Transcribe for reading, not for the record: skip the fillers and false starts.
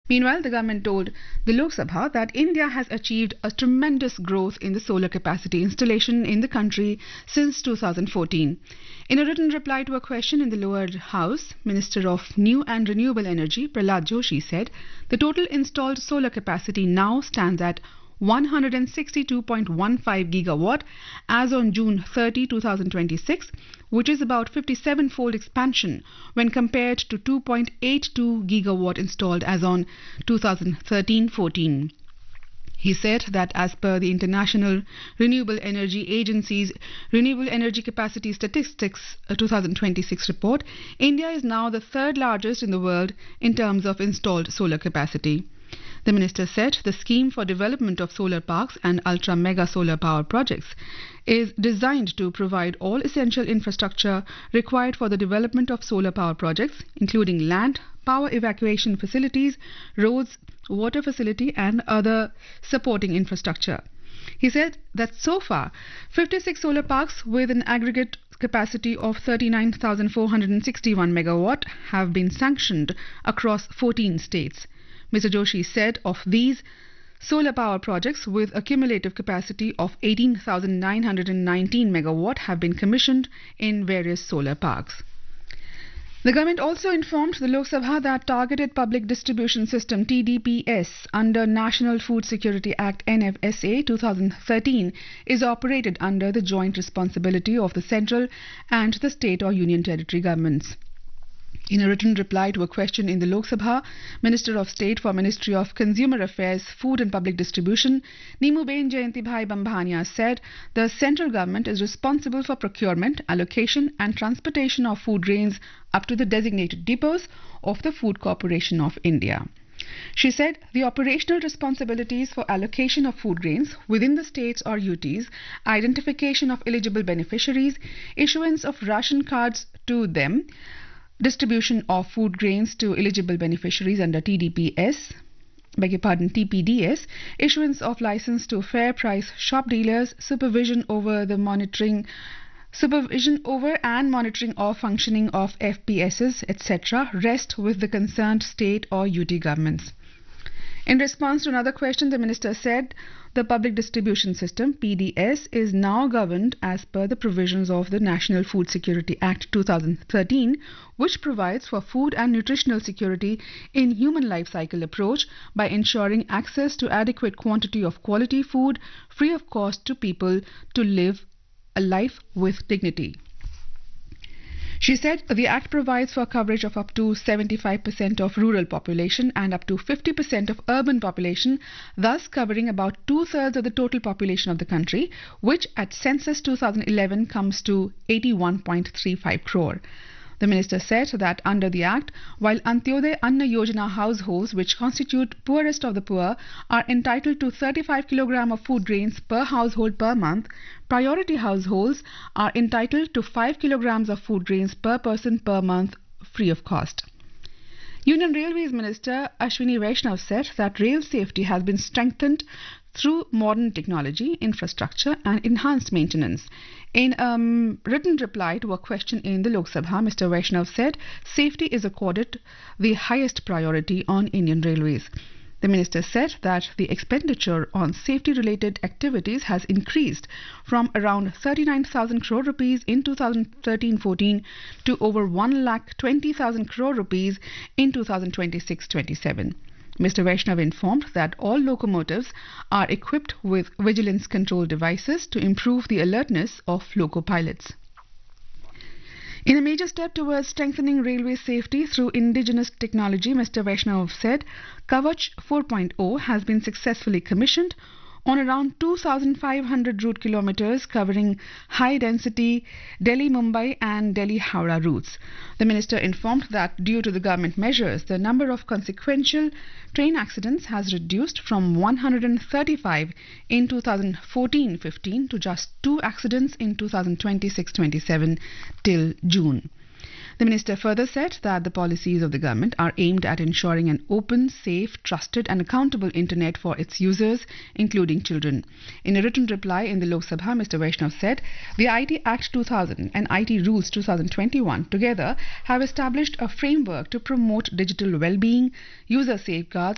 Meanwhile, the government told the Lok Sabha that India has achieved a tremendous growth in the solar capacity installation in the country since 2014. In a written reply to a question in the lower house, Minister of New and Renewable Energy Prahlad Joshi said the total installed solar capacity now stands at 162.15 gigawatt as on June 30, 2026, which is about 57-fold expansion when compared to 2.82 gigawatt installed as on 2013-14. He said that as per the International Renewable Energy Agency's Renewable Energy Capacity Statistics 2026 report, India is now the third largest in the world in terms of installed solar capacity. The minister said the scheme for development of solar parks and ultra mega solar power projects is designed to provide all essential infrastructure required for the development of solar power projects, including land, power evacuation facilities, roads, water facility and other supporting infrastructure. He said that so far 56 solar parks with an aggregate capacity of 39,461 megawatt have been sanctioned across 14 states. Mr. Joshi said of these, solar power projects with a cumulative capacity of 18,919 megawatt have been commissioned in various solar parks. The government also informed the Lok Sabha that Targeted Public Distribution System TDPS under National Food Security Act NFSA 2013 is operated under the joint responsibility of the central and the state or union territory governments. In a written reply to a question in the Lok Sabha, Minister of State for Ministry of Consumer Affairs, Food and Public Distribution, Neemuben Jayantibhai Bambhania said the central government is responsible for procurement, allocation and transportation of food grains up to the designated depots of the Food Corporation of India. She said the operational responsibilities for allocation of food grains within the states or UTs, identification of eligible beneficiaries, issuance of ration cards to them, distribution of food grains to eligible beneficiaries under TPDS, issuance of license to fair price shop dealers, supervision over and monitoring of functioning of FPSs, etc., rest with the concerned state or UT governments. In response to another question, the minister said the Public Distribution System PDS is now governed as per the provisions of the National Food Security Act 2013, which provides for food and nutritional security in human life cycle approach by ensuring access to adequate quantity of quality food free of cost to people to live a life with dignity. She said the Act provides for coverage of up to 75% of rural population and up to 50% of urban population, thus covering about two-thirds of the total population of the country, which at Census 2011 comes to 81.35 crore. The minister said that under the Act, while Antyodaya Anna Yojana households, which constitute poorest of the poor, are entitled to 35 kg of food grains per household per month, priority households are entitled to 5 kg of food grains per person per month free of cost. Union Railways Minister Ashwini Vaishnav said that rail safety has been strengthened through modern technology, infrastructure and enhanced maintenance. In a written reply to a question in the Lok Sabha, Mr. Vaishnav said safety is accorded the highest priority on Indian Railways. The minister said that the expenditure on safety-related activities has increased from around 39,000 crore rupees in 2013-14 to over 1,20,000 crore rupees in 2026-27. Mr. Vaishnav informed that all locomotives are equipped with vigilance control devices to improve the alertness of loco pilots. In a major step towards strengthening railway safety through indigenous technology, Mr. Vaishnav said Kavach 4.0 has been successfully commissioned on around 2,500 route kilometers covering high-density Delhi-Mumbai and Delhi-Howrah routes. The minister informed that due to the government measures, the number of consequential train accidents has reduced from 135 in 2014-15 to just 2 accidents in 2026-27 till June. The minister further said that the policies of the government are aimed at ensuring an open, safe, trusted and accountable internet for its users, including children. In a written reply in the Lok Sabha, Mr. Vaishnav said the IT Act 2000 and IT Rules 2021 together have established a framework to promote digital well-being, user safeguards